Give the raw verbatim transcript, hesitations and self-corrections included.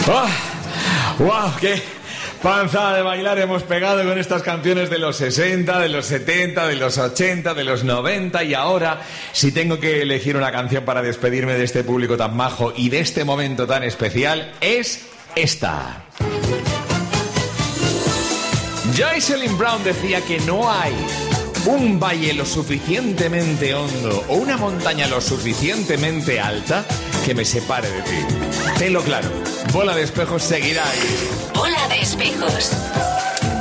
¡Oh! ¡Wow! ¡Qué panzada de bailar hemos pegado con estas canciones de los sesenta, de los setenta, de los ochenta, de los noventa! Y ahora, si tengo que elegir una canción para despedirme de este público tan majo y de este momento tan especial, es esta. Jocelyn Brown decía que no hay un valle lo suficientemente hondo o una montaña lo suficientemente alta que me separe de ti. Tenlo claro, Bola de Espejos seguirá ahí. Bola de Espejos.